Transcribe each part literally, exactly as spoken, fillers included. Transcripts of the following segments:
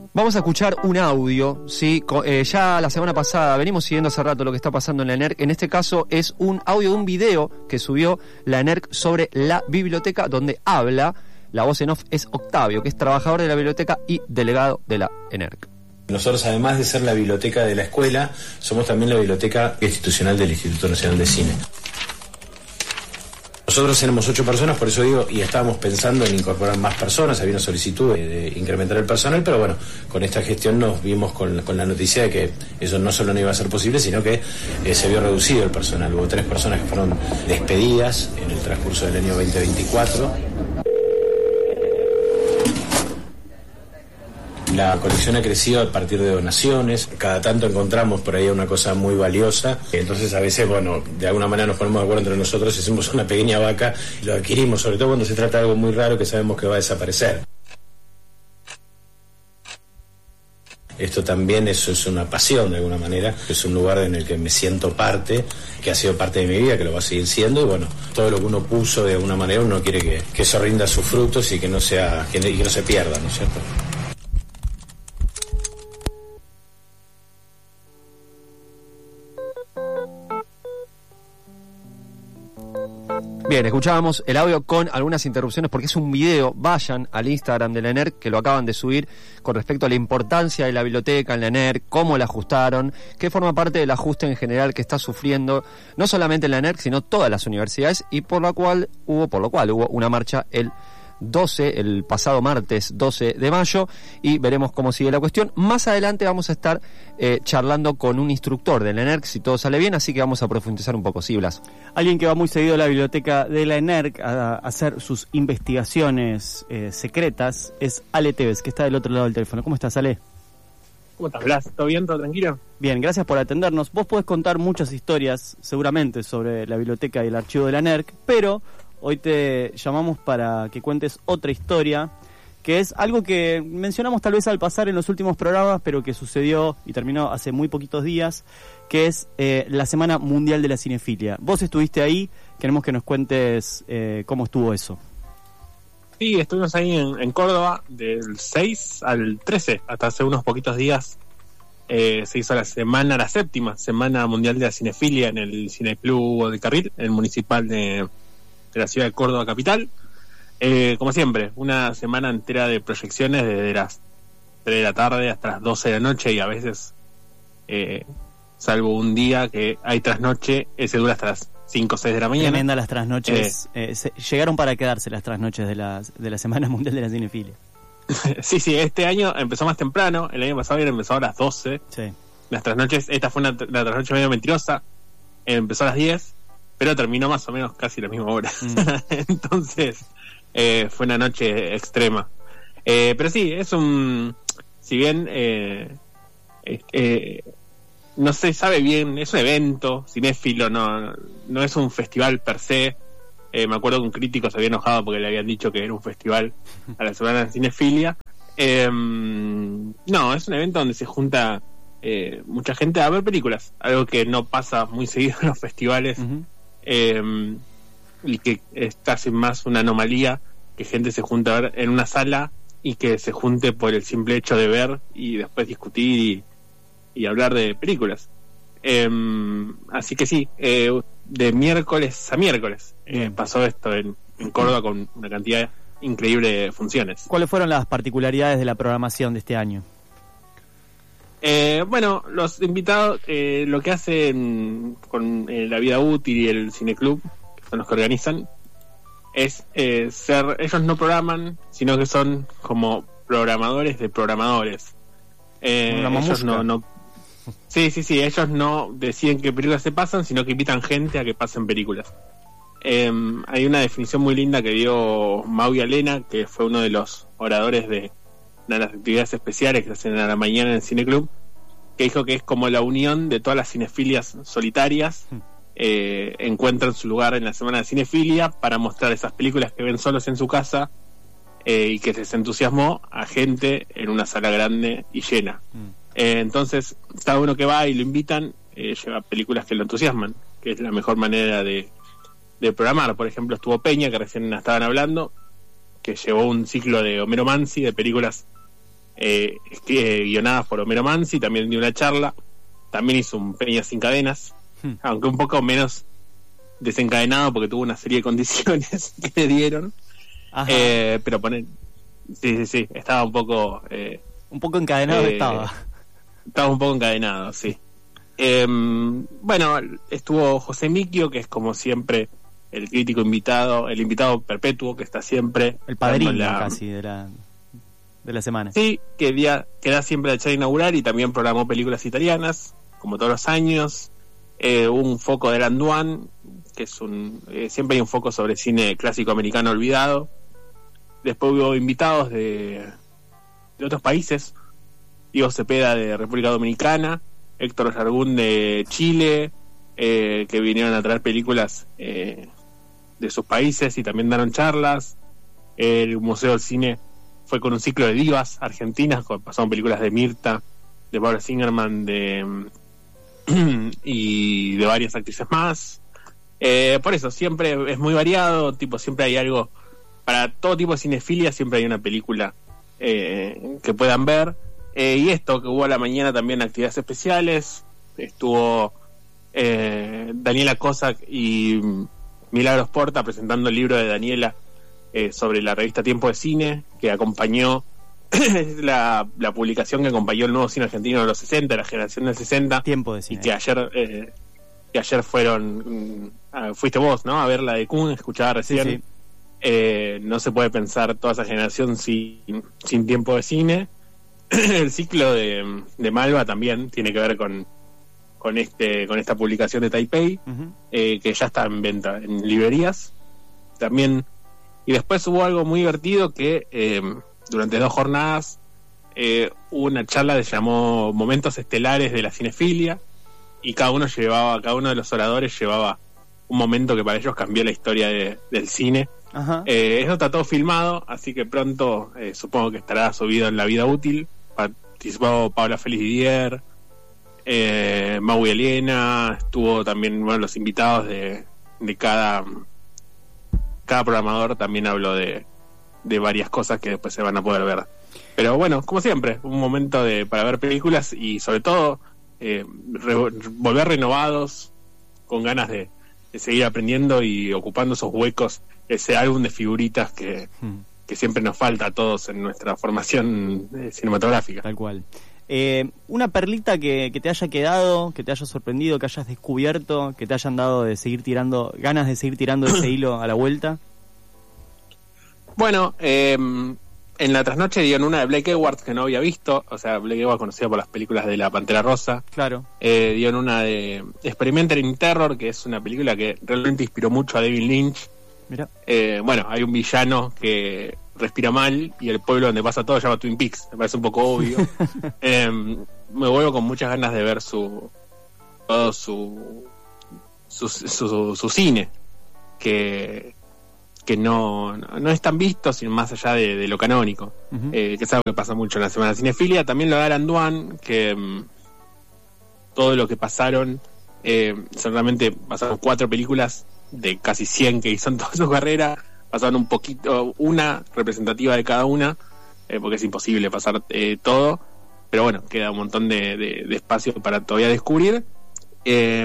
Vamos a escuchar un audio, ¿sí? Eh, ya la semana pasada venimos siguiendo hace rato lo que está pasando en la ENERC. En este caso es un audio de un video que subió la ENERC sobre la biblioteca, donde habla, la voz en off es Octavio, que es trabajador de la biblioteca y delegado de la ENERC. Nosotros, además de ser la biblioteca de la escuela, somos también la biblioteca institucional del Instituto Nacional de Cine. Nosotros éramos ocho personas, por eso digo, y estábamos pensando en incorporar más personas, había una solicitud de, de incrementar el personal, pero bueno, con esta gestión nos vimos con, con la noticia de que eso no solo no iba a ser posible, sino que eh, se vio reducido el personal. Hubo tres personas que fueron despedidas en el transcurso del año veinte veinticuatro. La colección ha crecido a partir de donaciones, cada tanto encontramos por ahí una cosa muy valiosa, entonces a veces, bueno, de alguna manera nos ponemos de acuerdo entre nosotros y hacemos una pequeña vaca y lo adquirimos, sobre todo cuando se trata de algo muy raro que sabemos que va a desaparecer. Esto también eso es una pasión de alguna manera, es un lugar en el que me siento parte, que ha sido parte de mi vida, que lo va a seguir siendo, y bueno, todo lo que uno puso de alguna manera uno quiere que, que eso rinda sus frutos y que no sea, que, que no se pierda, ¿no es cierto? Bien, escuchábamos el audio con algunas interrupciones porque es un video. Vayan al Instagram de la ENERC, que lo acaban de subir, con respecto a la importancia de la biblioteca en la ENERC, cómo la ajustaron, que forma parte del ajuste en general que está sufriendo no solamente la ENERC, sino todas las universidades, y por la cual hubo, por lo cual hubo una marcha el doce, el pasado martes doce de mayo, y veremos cómo sigue la cuestión. Más adelante vamos a estar eh, charlando con un instructor de la ENERC, si todo sale bien, así que vamos a profundizar un poco. Sí, Blas. Alguien que va muy seguido a la biblioteca de la ENERC a, a hacer sus investigaciones eh, secretas es Ale Tevez, que está del otro lado del teléfono. ¿Cómo estás, Ale? ¿Cómo estás, Blas? ¿Todo bien? ¿Todo tranquilo? Bien, gracias por atendernos. Vos podés contar muchas historias, seguramente, sobre la biblioteca y el archivo de la ENERC, pero hoy te llamamos para que cuentes otra historia, que es algo que mencionamos tal vez al pasar en los últimos programas, pero que sucedió y terminó hace muy poquitos días, que es eh, la Semana Mundial de la Cinefilia. Vos estuviste ahí, queremos que nos cuentes eh, cómo estuvo eso. Sí, estuvimos ahí en, en Córdoba del seis al trece, hasta hace unos poquitos días. Eh, se hizo la semana, la séptima Semana Mundial de la Cinefilia en el Cineclub de Carril, el municipal de... de la ciudad de Córdoba capital. Eh, como siempre, una semana entera de proyecciones desde las tres de la tarde hasta las doce de la noche, y a veces, eh, salvo un día que hay trasnoche, ese dura hasta las cinco o seis de la mañana. Tremenda las trasnoches. Eh, eh, se, llegaron para quedarse las trasnoches de, las, de la Semana Mundial de la Cinefilia. sí, sí, este año empezó más temprano, el año pasado habían empezado a las doce. Sí. Las trasnoches, esta fue una la trasnoche medio mentirosa, eh, empezó a las diez, pero terminó más o menos casi a la misma hora. Mm. Entonces, eh, fue una noche extrema. Eh, pero sí, es un... Si bien eh, eh, no se sabe bien, es un evento cinéfilo, no, no es un festival per se. Eh, me acuerdo que un crítico se había enojado porque le habían dicho que era un festival a la Semana de Cinefilia. Eh, no, es un evento donde se junta eh, mucha gente a ver películas, algo que no pasa muy seguido en los festivales. Uh-huh. Eh, y que es casi más una anomalía que gente se junta a ver en una sala y que se junte por el simple hecho de ver y después discutir y, y hablar de películas. Eh, así que sí, eh, de miércoles a miércoles eh, pasó esto en, en Córdoba con una cantidad increíble de funciones. ¿Cuáles fueron las particularidades de la programación de este año? Eh, bueno, los invitados, eh, lo que hacen con eh, La Vida Útil y el Cineclub, que son los que organizan, es eh, ser, ellos no programan, sino que son como programadores de programadores. Eh, ellos no, no, sí, sí, sí, ellos no deciden qué películas se pasan, sino que invitan gente a que pasen películas. Eh, hay una definición muy linda que dio Mau Alena, que fue uno de los oradores de una de las actividades especiales que se hacen a la mañana en el Cineclub, que dijo que es como la unión de todas las cinefilias solitarias, eh, encuentran su lugar en la Semana de Cinefilia para mostrar esas películas que ven solos en su casa, eh, y que les entusiasmó a gente en una sala grande y llena. Mm. Eh, entonces, cada uno que va y lo invitan, eh, lleva películas que lo entusiasman, que es la mejor manera de, de programar. Por ejemplo, estuvo Peña, que recién estaban hablando, que llevó un ciclo de Homero Manzi, de películas eh, eh, guionadas por Homero Manzi, también dio una charla, también hizo un Peña sin cadenas, hmm. aunque un poco menos desencadenado porque tuvo una serie de condiciones que le dieron, eh, pero poner, sí, sí, sí, estaba un poco... Eh, un poco encadenado eh, estaba. Estaba un poco encadenado, sí. Eh, bueno, estuvo José Miquio, que es como siempre el crítico invitado, el invitado perpetuo que está siempre... El padrino la, casi de la, de la semana. Sí, que, día, que da siempre la charla inaugural y también programó películas italianas, como todos los años. Eh, un foco de Landuan, que es un... Eh, siempre hay un foco sobre cine clásico americano olvidado. Después hubo invitados de, de otros países. Diego Cepeda de República Dominicana, Héctor Yargún de Chile, eh, que vinieron a traer películas eh, de sus países y también dieron charlas. El Museo del Cine fue con un ciclo de divas argentinas, pasaron películas de Mirta, de Barbara Singerman, de y de varias actrices más. Eh, por eso, siempre es muy variado, tipo siempre hay algo, para todo tipo de cinefilia siempre hay una película eh, que puedan ver. Eh, y esto, que hubo a la mañana también actividades especiales, estuvo eh, Daniela Cosa y Milagros Porta presentando el libro de Daniela eh, sobre la revista Tiempo de Cine, que acompañó la, la publicación que acompañó el nuevo cine argentino de los sesenta, la generación del sesenta. Tiempo de Cine. Y que ayer, eh, que ayer fueron, uh, fuiste vos, ¿no? A ver la de Kuhn, escuchaba recién. Sí, sí. Eh, no se puede pensar toda esa generación sin, sin Tiempo de Cine. El ciclo de, de Malva también tiene que ver con con este con esta publicación de Taipei, uh-huh. eh, que ya está en venta en librerías también. Y después hubo algo muy divertido que eh, durante dos jornadas eh, hubo una charla que se llamó Momentos Estelares de la Cinefilia, y cada uno llevaba cada uno de los oradores llevaba un momento que para ellos cambió la historia de, del cine. Uh-huh. Eh, eso está todo filmado, así que pronto eh, supongo que estará subido en La Vida Útil. Participó Paula Félix Didier, eh, Mau y Elena, estuvo también, bueno, los invitados de, de cada cada programador también habló de, de varias cosas que después se van a poder ver. Pero bueno, como siempre, un momento de para ver películas y sobre todo eh, re, volver renovados, con ganas de, de seguir aprendiendo y ocupando esos huecos, ese álbum de figuritas que... Hmm. que siempre nos falta a todos en nuestra formación eh, cinematográfica. Tal cual. Eh, una perlita que, que te haya quedado, que te haya sorprendido, que hayas descubierto, que te hayan dado de seguir tirando, ganas de seguir tirando ese hilo a la vuelta. Bueno, eh, en la trasnoche dieron una de Blake Edwards que no había visto, o sea, Blake Edwards conocida por las películas de La Pantera Rosa. Claro. Eh, dieron una de Experimenting Terror, que es una película que realmente inspiró mucho a David Lynch. Mira. Eh, bueno, hay un villano que respira mal y el pueblo donde pasa todo se llama Twin Peaks, me parece un poco obvio. eh, me vuelvo con muchas ganas de ver su todo su su, su, su, su cine, que que no, no es tan visto, sino más allá de, de lo canónico. Uh-huh. eh, que es algo que pasa mucho en la Semana de Cinefilia. También lo de Alan Duan, que um, todo lo que pasaron, eh, solamente pasaron cuatro películas de casi cien que hizo en toda su carrera, pasaron un poquito, una representativa de cada una, eh, porque es imposible pasar eh, todo, pero bueno, queda un montón de, de, de espacio para todavía descubrir. Eh,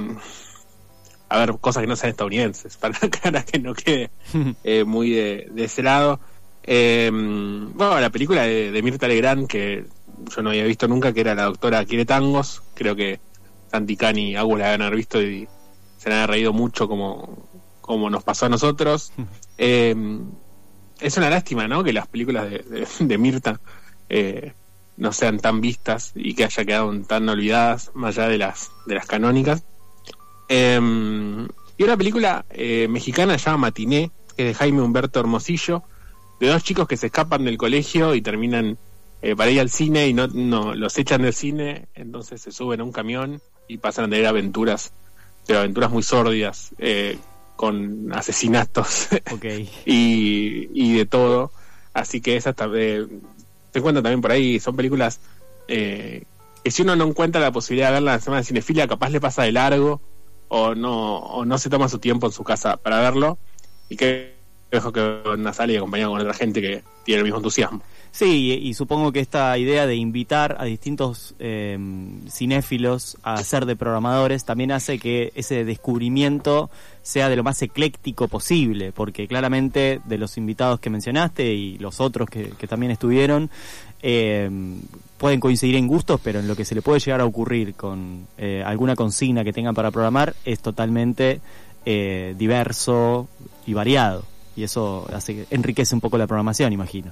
a ver, cosas que no sean estadounidenses, para, para que no quede eh, muy de, de ese lado. Eh, bueno, la película de, de Mirta Legrand, que yo no había visto nunca, que era La Doctora Quiere Tangos, creo que Santi Cani y Agus la habían haber visto y se han reído mucho como, como nos pasó a nosotros. Eh, es una lástima, ¿no?, que las películas de, de, de Mirta eh, no sean tan vistas y que haya quedado tan olvidadas, más allá de las de las canónicas. Eh, y una película eh, mexicana se llama Matiné, que es de Jaime Humberto Hermosillo, de dos chicos que se escapan del colegio y terminan eh, para ir al cine y no, no los echan del cine, entonces se suben a un camión y pasan a tener aventuras, pero aventuras muy sórdidas, eh, con asesinatos okay. y, y de todo. Así que esas eh, se encuentran también por ahí. Son películas eh, que si uno no encuentra la posibilidad de verla en la Semana de Cinefilia, capaz le pasa de largo o no o no se toma su tiempo en su casa para verlo, y que dejo que una sala y acompañado con otra gente que tiene el mismo entusiasmo. Sí, y, y supongo que esta idea de invitar a distintos eh, cinéfilos a ser de programadores también hace que ese descubrimiento sea de lo más ecléctico posible, porque claramente de los invitados que mencionaste y los otros que, que también estuvieron, eh, pueden coincidir en gustos, pero en lo que se le puede llegar a ocurrir con eh, alguna consigna que tengan para programar es totalmente eh, diverso y variado, y eso hace que enriquece un poco la programación, imagino.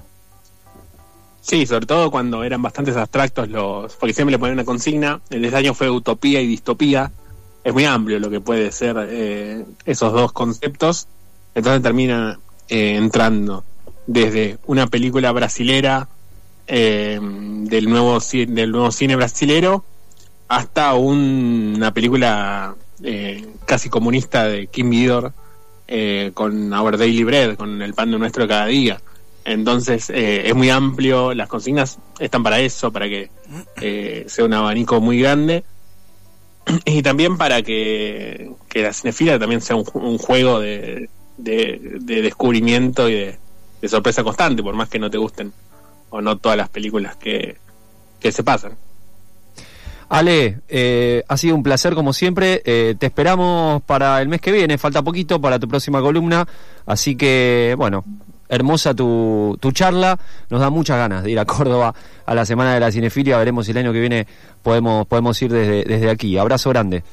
Sí, sobre todo cuando eran bastantes abstractos los, porque siempre le ponen una consigna. El este año fue utopía y distopía. Es muy amplio lo que puede ser eh, esos dos conceptos. Entonces termina eh, entrando desde una película brasilera eh, del nuevo del nuevo cine brasilero hasta un, una película eh, casi comunista de Kim Vidor eh, con Our Daily Bread, con el pan de nuestro cada día. Entonces eh, es muy amplio, las consignas están para eso, para que eh, sea un abanico muy grande y también para que, que la cinefilia también sea un, un juego de, de, de descubrimiento y de, de sorpresa constante, por más que no te gusten o no todas las películas que, que se pasan. Ale, eh, ha sido un placer como siempre, eh, te esperamos para el mes que viene, falta poquito para tu próxima columna, así que bueno, hermosa tu, tu charla, nos da muchas ganas de ir a Córdoba a la Semana de la Cinefilia, veremos si el año que viene podemos podemos ir desde, desde aquí. Abrazo grande.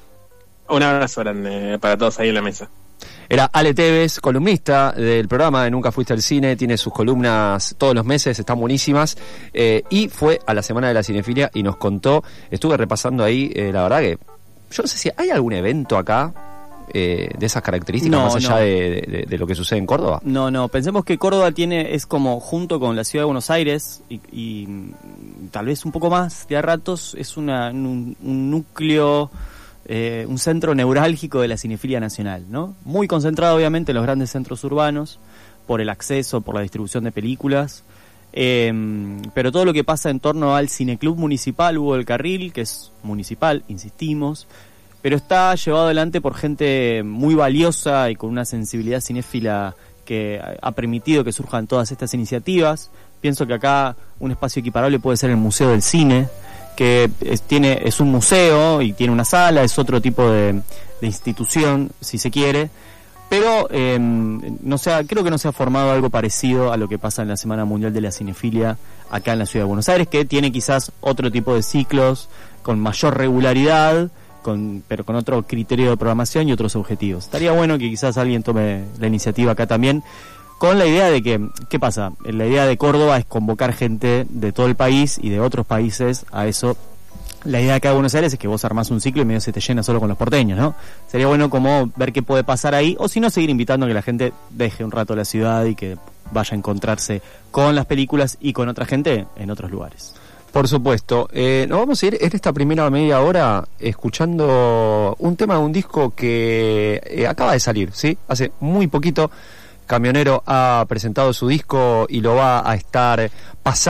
Un abrazo grande para todos ahí en la mesa. Era Ale Tevez, columnista del programa de Nunca Fuiste al Cine, tiene sus columnas todos los meses, están buenísimas, eh, y fue a la Semana de la Cinefilia y nos contó, estuve repasando ahí, eh, la verdad que, yo no sé si hay algún evento acá eh, de esas características, no, más allá no. de, de, de lo que sucede en Córdoba. No, no, pensemos que Córdoba tiene, es como junto con la ciudad de Buenos Aires y, y tal vez un poco más de a ratos, es una, un, un núcleo... Eh, un centro neurálgico de la cinefilia nacional, ¿no? Muy concentrado obviamente en los grandes centros urbanos, por el acceso, por la distribución de películas, eh, pero todo lo que pasa en torno al Cineclub Municipal Hugo del Carril, que es municipal, insistimos, pero está llevado adelante por gente muy valiosa y con una sensibilidad cinéfila que ha permitido que surjan todas estas iniciativas. Pienso que acá un espacio equiparable puede ser el Museo del Cine, que es, tiene, es un museo y tiene una sala, es otro tipo de, de institución, si se quiere, pero eh, no sea, creo que no se ha formado algo parecido a lo que pasa en la Semana Mundial de la Cinefilia acá en la Ciudad de Buenos Aires, que tiene quizás otro tipo de ciclos, con mayor regularidad, con, pero con otro criterio de programación y otros objetivos. Estaría bueno que quizás alguien tome la iniciativa acá también, con la idea de que, ¿qué pasa? La idea de Córdoba es convocar gente de todo el país y de otros países a eso. La idea de acá de Buenos Aires es que vos armás un ciclo y medio se te llena solo con los porteños, ¿no? Sería bueno como ver qué puede pasar ahí, o si no, seguir invitando a que la gente deje un rato la ciudad y que vaya a encontrarse con las películas y con otra gente en otros lugares. Por supuesto. Eh, nos vamos a ir en esta primera media hora escuchando un tema de un disco que eh, acaba de salir, ¿sí? Hace muy poquito. Camionero ha presentado su disco y lo va a estar pasando